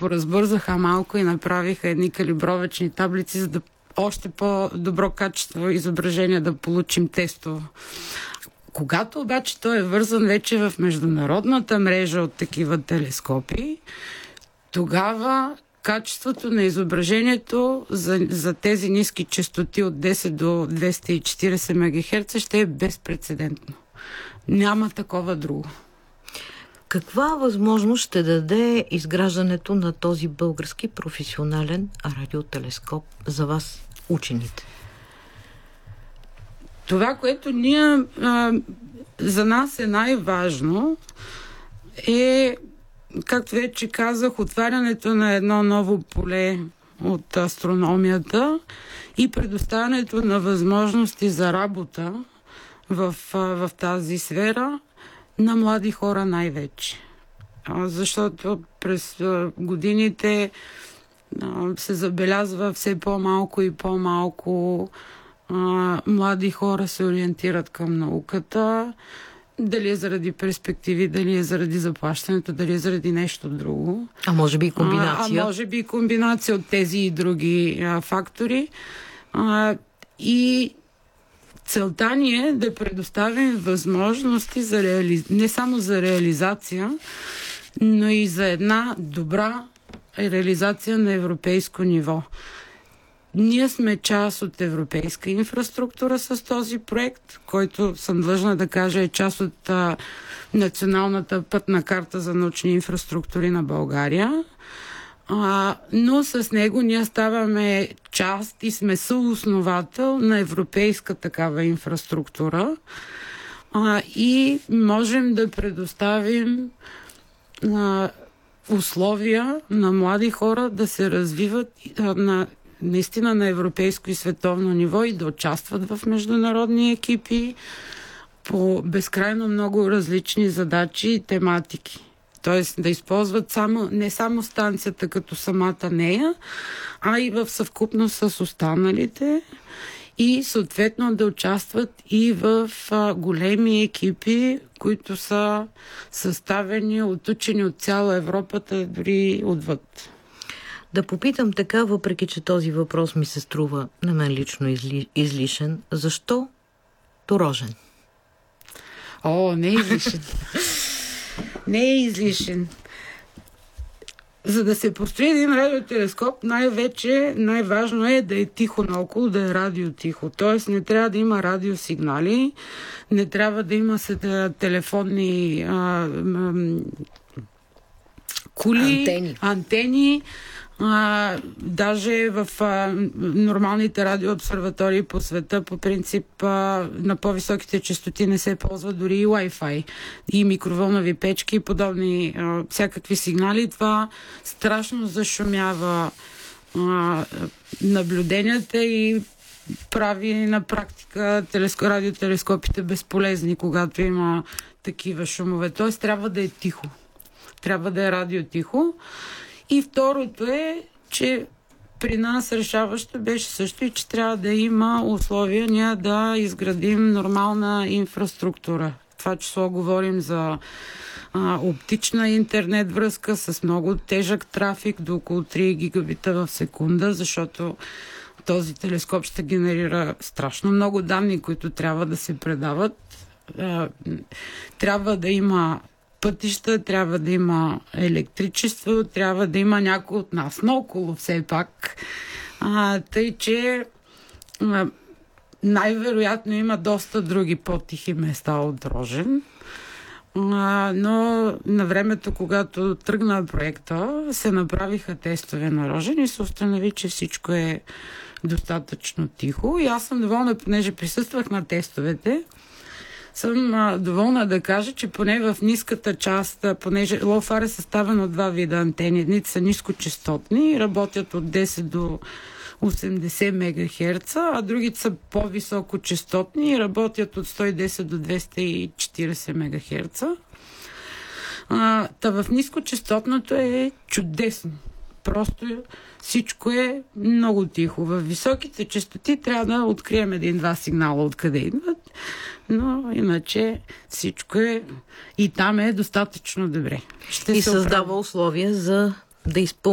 поразбързаха малко и направиха едни калибровачни таблици, за да още по-добро качество изображение да получим тестово. Когато обаче той е вързан вече в международната мрежа от такива телескопи, тогава качеството на изображението за тези ниски честоти от 10 до 240 МГц ще е безпрецедентно. Няма такова друго. Каква възможност ще даде изграждането на този български професионален радиотелескоп за вас, учените? Това, което за нас е най-важно, е, както вече казах, отварянето на едно ново поле от астрономията и предоставянето на възможности за работа в тази сфера на млади хора най-вече. Защото през годините се забелязва все по-малко и по-малко млади хора се ориентират към науката. Дали е заради перспективи, дали е заради заплащането, дали е заради нещо друго. А може би и комбинация. Може би и комбинация от тези и други фактори. И целта ни е да предоставим възможности не само за реализация, но и за една добра реализация на европейско ниво. Ние сме част от европейска инфраструктура с този проект, който съм длъжна да кажа е част от националната пътна карта за научни инфраструктури на България. Но с него ние ставаме част и сме съосновател на европейска такава инфраструктура и можем да предоставим условия на млади хора да се развиват наистина на европейско и световно ниво и да участват в международни екипи по безкрайно много различни задачи и тематики. Тоест да използват не само станцията като самата нея, а и в съвкупност с останалите и съответно да участват и в големи екипи, които са съставени от учени от цяла Европа, дори отвъд. Да попитам така, въпреки че този въпрос ми се струва на мен лично излишен, защо Турожен? Не е излишен. Не е излишен. За да се построи един радиотелескоп, най-важно е да е тихо наоколо, да е радиотихо. Тоест не трябва да има радиосигнали, не трябва да има телефонни кули, антени. Даже в нормалните радиообсерватории по света по принцип на по-високите честоти не се ползва дори и Wi-Fi и микровълнови печки и подобни всякакви сигнали. Това страшно зашумява наблюденията и прави на практика радиотелескопите безполезни, когато има такива шумове. Тоест трябва да е тихо. Трябва да е радиотихо. И второто е, че при нас решаващо беше също и, че трябва да има условия ние да изградим нормална инфраструктура. Това число говорим за оптична интернет връзка с много тежък трафик до около 3 гигабита в секунда, защото този телескоп ще генерира страшно много данни, които трябва да се предават. Трябва да има пътища, трябва да има електричество, трябва да има някой от нас наоколо все пак. Тъй, че най-вероятно има доста други по-тихи места от Рожен. Но на времето, когато тръгна проекта, се направиха тестове на Рожен и се установи, че всичко е достатъчно тихо. И аз съм доволна, понеже присъствах на тестовете, съм доволна да кажа, че поне в ниската част, понеже LoFar е съставен от два вида антени. Едните са нискочестотни, работят от 10 до 80 МГц, а другите са по-високочестотни и работят от 110 до 240 МГц. В нискочестотното е чудесно. Просто всичко е много тихо. В високите честоти трябва да открием един-два сигнала откъде идват, но иначе всичко е и там е достатъчно добре. И създава условия за да изпълним